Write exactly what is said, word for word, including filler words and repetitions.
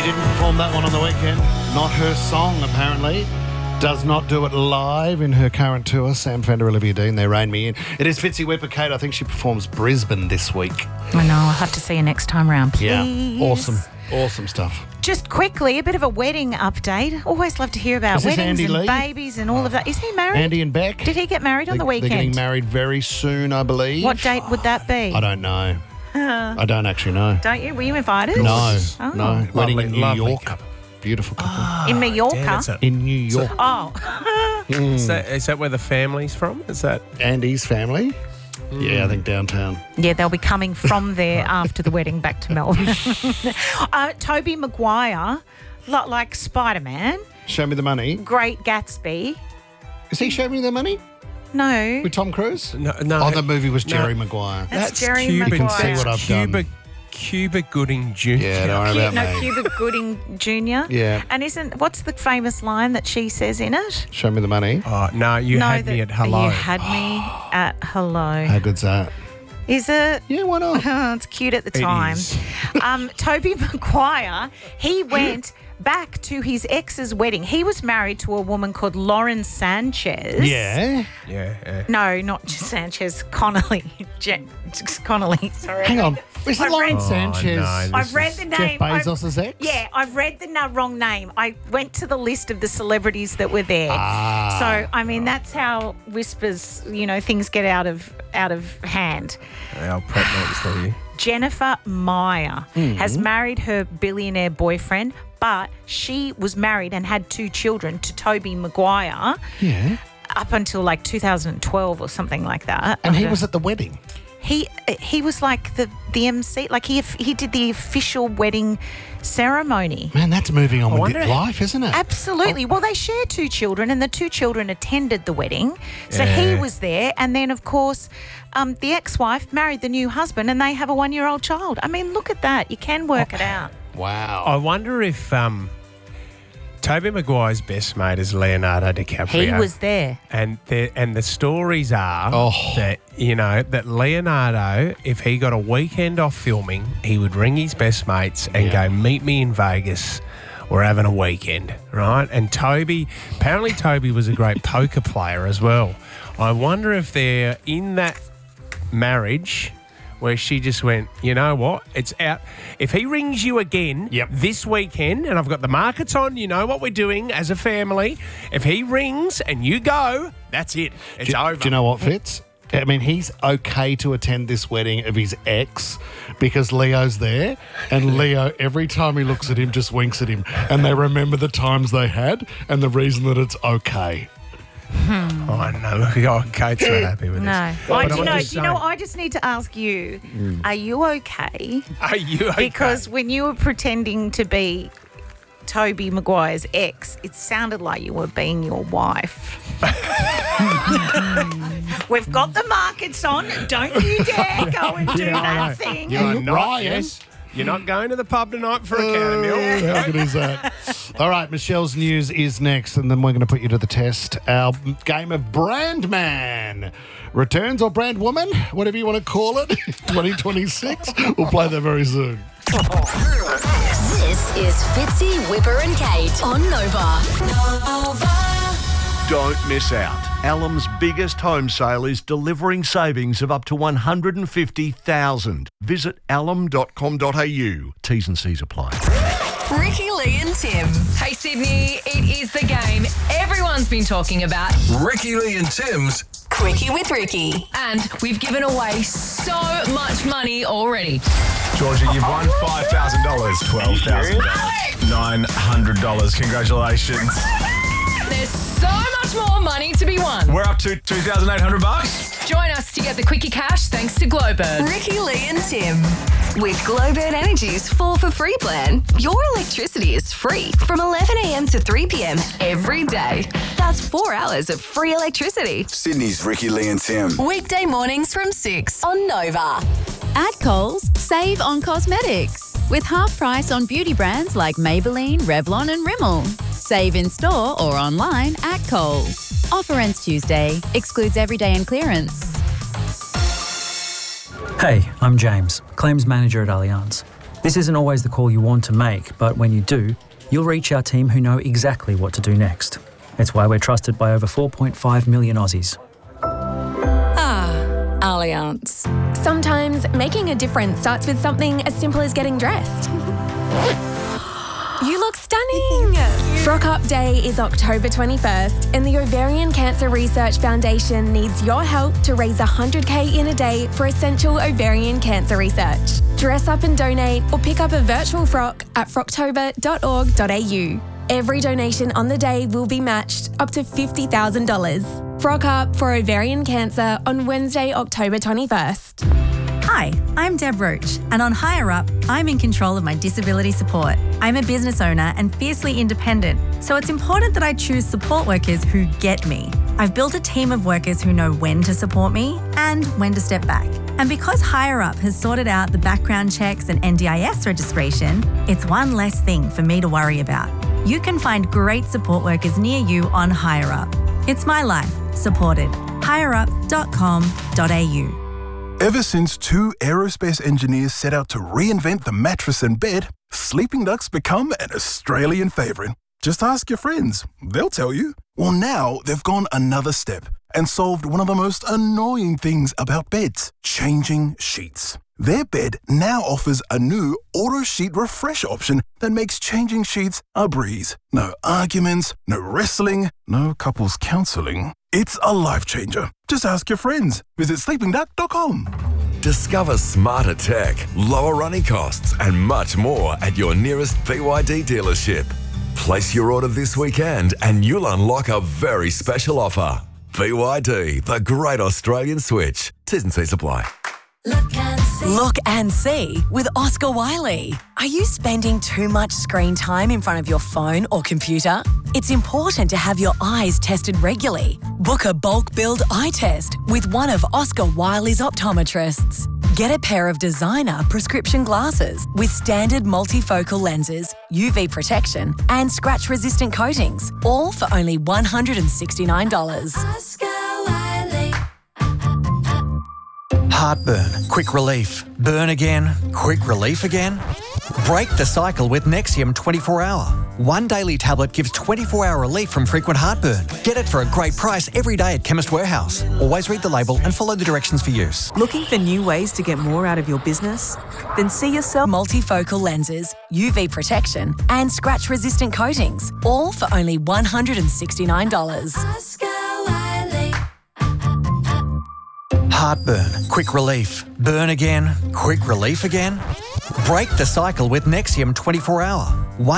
didn't perform that one on the weekend. Not her song, apparently. Does not do it live in her current tour. Sam Fender, Olivia Dean, they rein me in. It is Fitzy Whipper Kate. I think she performs Brisbane this week. I know. I'll have to see you next time round, please. Yeah. Awesome. Awesome stuff. Just quickly, a bit of a wedding update. Always love to hear about Is this weddings Andy and Lee? babies and all of that. Is he married? Andy and Beck. Did he get married on They- the weekend? They're getting married very soon, I believe. What date would that be? I don't know. I don't actually know. Don't you? Were you invited? No, Oh. no. Wedding Lovely- in New lovely York. couple. Beautiful couple. In Mallorca? Damn, it's a- in New York. Oh. is, that, is that where the family's from? Is that? Andy's family? Yeah, I think downtown. Yeah, they'll be coming from there after the wedding back to Melbourne. uh, Tobey Maguire, lot like Spider-Man, Show Me the Money. Great Gatsby. Is he Show Me the Money? No. With Tom Cruise? No, no. Oh, the movie was no. Jerry Maguire. That's Jerry Cuba, Maguire. See what I've Cuba, done. Cuba Gooding Junior Yeah, don't worry Cu- about no, me. Cuba Gooding Junior Yeah. And isn't, what's the famous line that she says in it? Show Me the Money. Oh, no, you no, had that me at hello. You had me at hello. How good's that? Is it? Yeah, why not? Oh, it's cute at the It time. is. Um, Tobey Maguire, he went back to his ex's wedding. He was married to a woman called Lauren Sanchez. Yeah. Yeah, yeah. No, not Sanchez, Connolly. Jen, Connolly, sorry. Hang on. Is I it Lauren read- Sanchez? Oh, no, I've this read is- the Jeff name. I've- Bezos' ex? Yeah, I've read the no, wrong name. I went to the list of the celebrities that were there. Ah. So, I mean, that's how whispers, you know, things get out of out of hand. I'll prep notes for you. Jennifer Meyer Mm-hmm. has married her billionaire boyfriend, but she was married and had two children to Tobey Maguire Yeah. up until like two thousand twelve or something like that. And he Okay. was at the wedding. He he was like the, the M C, like he he did the official wedding ceremony. Man, that's moving on with wonder- your life, isn't it? Absolutely. Well, they share two children, and the two children attended the wedding. So he Yeah. was there, and then of course, um, the ex-wife married the new husband, and they have a one-year-old child. I mean, look at that. You can work it out. Wow. I wonder if um, Tobey Maguire's best mate is Leonardo DiCaprio. He was there. And the, and the stories are Oh. that, you know, that Leonardo, if he got a weekend off filming, he would ring his best mates and Yeah. go, meet me in Vegas. We're having a weekend, right? And Toby, apparently Toby was a great poker player as well. I wonder if they're in that marriage where she just went, you know what, it's out. If he rings you again Yep. this weekend, and I've got the markets on, you know what we're doing as a family. If he rings and you go, that's it. It's do, over. do you know what, Fitz? I mean, he's okay to attend this wedding of his ex because Leo's there, and Leo, every time he looks at him, just winks at him, and they remember the times they had and the reason that it's okay. Oh, no, look, oh, Kate's not happy with No. this. I, But do you I'm know, just do you know, saying, I just need to ask you, Mm. are you okay? Are you okay? Because when you were pretending to be Tobey Maguire's ex, it sounded like you were being your wife. We've got the markets on. Don't you dare go and do Yeah, I know. that thing. You are not, Ryan. yes, you're not going to the pub tonight for a can of milk. Oh, how good is that? All right, Michelle's news is next, and then we're going to put you to the test. Our game of Brand Man returns, or Brand Woman, whatever you want to call it, twenty twenty-six. We'll play that very soon. This is Fitzy, Whipper and Kate on Nova. Nova. Don't miss out. Alum's biggest home sale is delivering savings of up to one hundred fifty thousand dollars. Visit alum dot com dot a u. T's and C's apply. Ricky, Lee and Tim. Hey Sydney, it is the game everyone's been talking about, Ricky Lee and Tim's Quickie with Ricky. and we've given away so much money already. Georgia, you've won five thousand dollars, twelve thousand dollars, nine hundred dollars. Congratulations. There's so much more money to be won. We're up to two thousand eight hundred bucks. Join us to get the Quickie Cash thanks to Glowbird. Ricky, Lee and Tim. With Glowbird Energy's four for free plan, your electricity is free from eleven a.m. to three p.m. every day. That's four hours of free electricity. Sydney's Ricky, Lee and Tim. Weekday mornings from six on Nova. At Coles, save on cosmetics with half price on beauty brands like Maybelline, Revlon and Rimmel. Save in store or online at Coles. Offer ends Tuesday. Excludes everyday and clearance. Hey, I'm James, Claims Manager at Allianz. This isn't always the call you want to make, but when you do, you'll reach our team who know exactly what to do next. It's why we're trusted by over four point five million Aussies. Ah, Allianz. Sometimes making a difference starts with something as simple as getting dressed. You look stunning! Frock Up Day is October twenty-first, and the Ovarian Cancer Research Foundation needs your help to raise one hundred K in a day for essential ovarian cancer research. Dress up and donate, or pick up a virtual frock at frocktober dot org dot a u. Every donation on the day will be matched up to fifty thousand dollars. Frock Up for ovarian cancer on Wednesday, October twenty-first. Hi, I'm Deb Roach, and on Higher Up, I'm in control of my disability support. I'm a business owner and fiercely independent, so it's important that I choose support workers who get me. I've built a team of workers who know when to support me and when to step back. And because Higher Up has sorted out the background checks and N D I S registration, it's one less thing for me to worry about. You can find great support workers near you on Higher Up. It's my life, supported. higher up dot com dot a u. Ever since two aerospace engineers set out to reinvent the mattress and bed, Sleeping Duck's become an Australian favourite. Just ask your friends, they'll tell you. Well, now they've gone another step and solved one of the most annoying things about beds, changing sheets. Their bed now offers a new auto sheet refresh option that makes changing sheets a breeze. No arguments, no wrestling, no couples counselling. It's a life changer. Just ask your friends. Visit sleeping duck dot com. Discover smarter tech, lower running costs, and much more at your nearest B Y D dealership. Place your order this weekend and you'll unlock a very special offer. B Y D, the great Australian switch. T's and C's apply. Look and see. Look and see with Oscar Wiley. Are you spending too much screen time in front of your phone or computer? It's important to have your eyes tested regularly. Book a bulk billed eye test with one of Oscar Wiley's optometrists. Get a pair of designer prescription glasses with standard multifocal lenses, U V protection, and scratch-resistant coatings, all for only one hundred sixty-nine dollars. Oscar Wiley. Heartburn, quick relief. Burn again, quick relief again. Break the cycle with Nexium twenty-four hour. One daily tablet gives twenty-four hour relief from frequent heartburn. Get it for a great price every day at Chemist Warehouse. Always read the label and follow the directions for use. Looking for new ways to get more out of your business? Then see yourself multifocal lenses, U V protection, and scratch-resistant coatings, all for only one hundred sixty-nine dollars. Oscar Wiley. Heartburn, quick relief. Burn again, quick relief again. Break the cycle with Nexium twenty-four hour. One